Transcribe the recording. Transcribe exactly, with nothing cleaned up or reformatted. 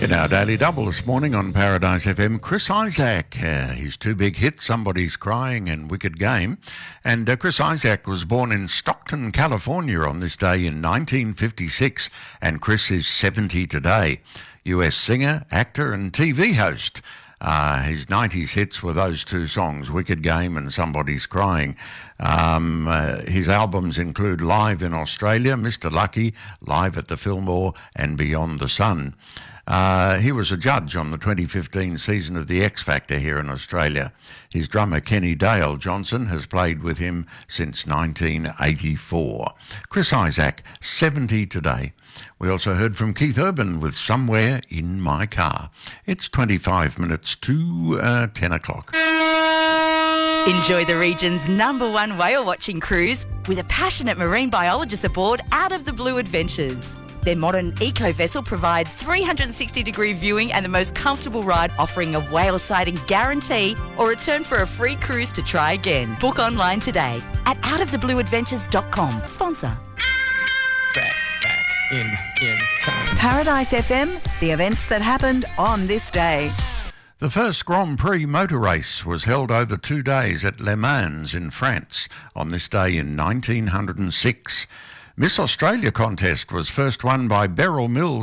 In our Daily Double this morning on Paradise F M, Chris Isaak, uh, his two big hits, Somebody's Crying and Wicked Game. And uh, Chris Isaak was born in Stockton, California on this day in nineteen fifty-six, and Chris is seventy today. U S singer, actor and T V host. Uh, his nineties hits were those two songs, Wicked Game and Somebody's Crying. Um, uh, his albums include Live in Australia, Mister Lucky, Live at the Fillmore and Beyond the Sun. Uh, he was a judge on the twenty fifteen season of The X Factor here in Australia. His drummer Kenny Dale Johnson has played with him since nineteen eighty-four. Chris Isaak, seventy today. We also heard from Keith Urban with Somewhere in My Car. It's twenty-five minutes to uh, ten o'clock. Enjoy the region's number one whale watching cruise with a passionate marine biologist aboard Out of the Blue Adventures. Their modern eco-vessel provides three hundred sixty degree viewing and the most comfortable ride, offering a whale sighting guarantee or return for a free cruise to try again. Book online today at out of the blue adventures dot com. Sponsor. Back, back, in, in time. Paradise F M, the events that happened on this day. The first Grand Prix motor race was held over two days at Le Mans in France on this day in nineteen oh six. Miss Australia contest was first won by Beryl Mills